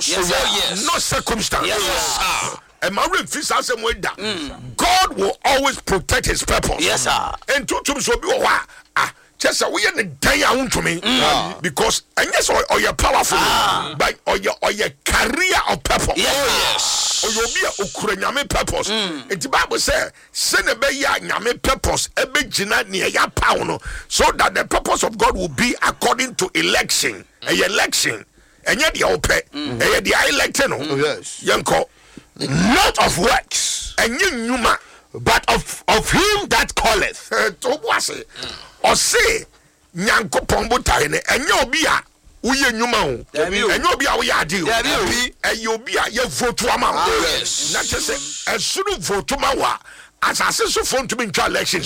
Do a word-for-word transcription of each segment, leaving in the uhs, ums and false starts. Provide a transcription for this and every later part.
Yes, yes. Not circumstance. Yes, sir. And my refuse as God will always protect his purpose. Yes, sir. And to to so be ah just we in the day I want to me because and yes or you're powerful but or your or your career of purpose. Yes. Or you'll be a ukura nyame purpose. And the Bible says send a be ya nyame purpose ebe jina near ya pauno so that the purpose of God will be according to election. A election. And yet the ope and yet the elected no. Yes. Yanko. Not of works, And you numa but of of him that calleth. to was it or say nyanko pombo tine and you'll be a uye numa and you'll be a we are deal and you'll be a ye vote to amount. Yes. Not just say as soon as vote to mawa as I say so phone to me in elections.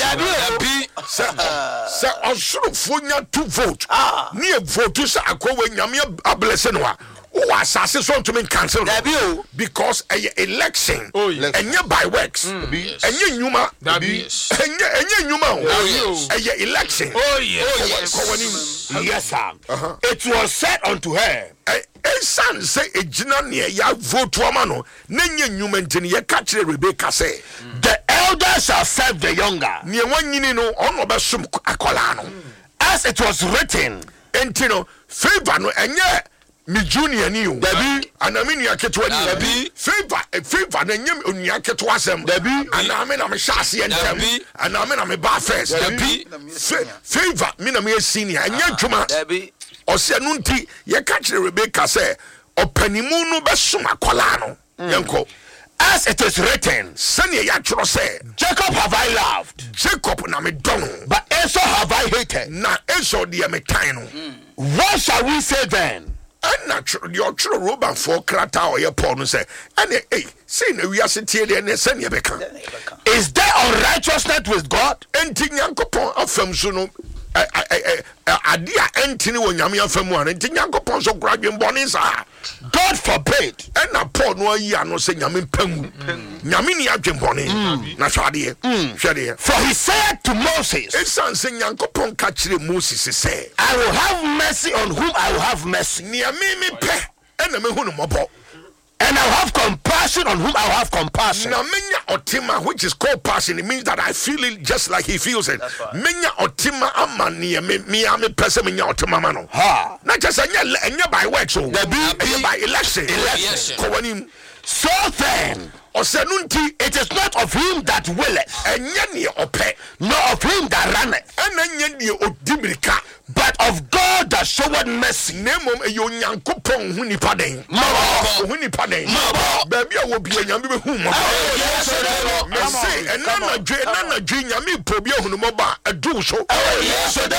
Say on soon of to vote near vote to say a go when yamia a blessing wa. Oh, assassin want to mean cancel because a election and you by works and you numa and you numa a election. Oh yes. Yes, sir. It was said unto her. A son say a jina near ya vote to a mano. Nenye numentini ya catch Rebecca say The elder shall serve the younger. near one yinino on obesum akolano. As it was written, Entino favor no and yeah. Me junior new Debbie and I mean you get one Debbie favor a favor and you unya get to us them Debbie and I mean I'm a chassis and them and I mean I'm a bar first Debbie favor me na me senior and you juma Debbie or say nunti you catch the Rebecca say or penimu no besuma kolano yanko as it is written, senior yatro say Jacob have I loved, Jacob na me dono but Esau have I hated. na Esau dia me taino What shall we say then? and natural your true Roman for krata or your porn say and hey say no we are sitting there and send you back. Is there unrighteousness with God? Enti nyankopon afam so no adia entini wo nyame afam wan enti nyankopon so gradwen bone sa God forbid. and na Paul no ayi ano se nyame pamu nyame ni adwen bone na hwade hwade For he said to Moses, esan se nyankopon ka kire Moses say I will have mercy on whom I will have mercy, ni ame me pe and me hunu mobo and I will have compassion on whom I will have compassion. na menya otima which is called passion. It means that I feel it just like he feels it. Menya otima ama ni me me ame pese menya otima mano Ha. na just anya anya by work so The be- by election Election. ko wani So then, osenunti it is not of him that willeth, enya ne ope nor of him that runneth, enya ne odimirika but of God that showeth mercy. nemom e yo nyankopon hu nipa den Mabo. hu nipa den Mabo. ba bia wo bia nyame be hu mo Yes, sir. me say enana dwe enana dwe nyame po bia hu no mo ba adu so Yes, sir.